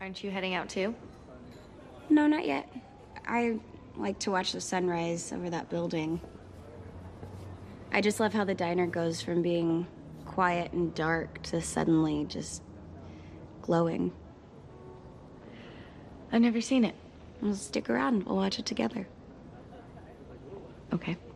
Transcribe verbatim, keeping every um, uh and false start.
Aren't you heading out too? No, not yet. I like to watch the sunrise over that building. I just love how the diner goes from being quiet and dark to suddenly just glowing. I've never seen it. Well, stick around. We'll watch it together. Okay.